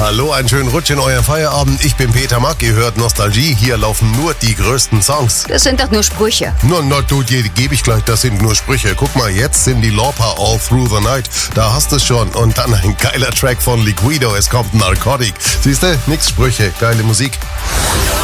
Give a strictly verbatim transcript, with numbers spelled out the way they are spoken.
Hallo, einen schönen Rutsch in euren Feierabend. Ich bin Peter Mack, ihr hört Nostalgie. Hier laufen nur die größten Songs. Das sind doch nur Sprüche. Na, na, du, dir gebe ich gleich, das sind nur Sprüche. Guck mal, jetzt sind die Lauper All Through the Night. Da hast du es schon. Und dann ein geiler Track von Liquido. Es kommt Narcotic. Siehst du, nix Sprüche, geile Musik.